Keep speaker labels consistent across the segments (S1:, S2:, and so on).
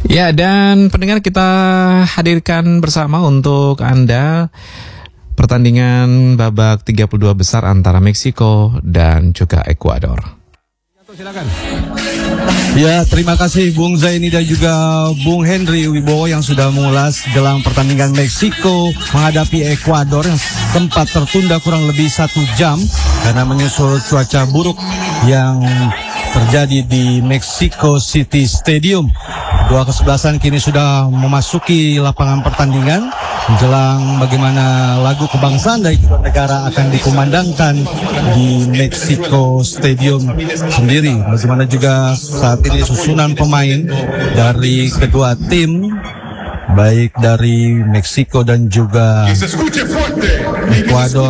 S1: Ya, dan pendengar, kita hadirkan bersama untuk Anda pertandingan babak 32 besar antara Meksiko dan juga Ekuador.
S2: Silakan. Ya, terima kasih Bung Zaini dan juga Bung Henry Wibowo yang sudah mengulas jelang pertandingan Meksiko menghadapi Ekuador yang sempat tertunda kurang lebih 1 jam karena menyusul cuaca buruk yang terjadi di Mexico City Stadium. Dua kesebelasan kini sudah memasuki lapangan pertandingan menjelang bagaimana lagu kebangsaan dari kedua negara akan dikumandangkan di Mexico Stadium sendiri. Bagaimana juga saat ini susunan pemain dari kedua tim, baik dari Meksiko dan juga Ekuador.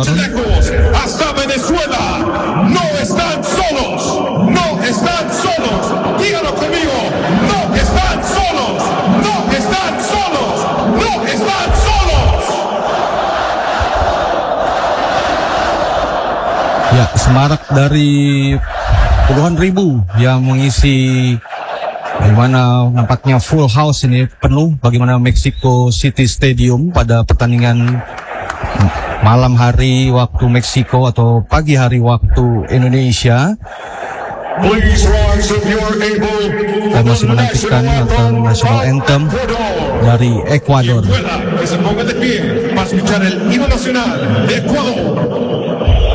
S2: Ya, semarak dari puluhan ribu yang mengisi, bagaimana nampaknya full house ini, penuh bagaimana Mexico City Stadium pada pertandingan malam hari waktu Meksiko atau pagi hari waktu Indonesia. Kita masih menantikan national anthem dari Ekuador.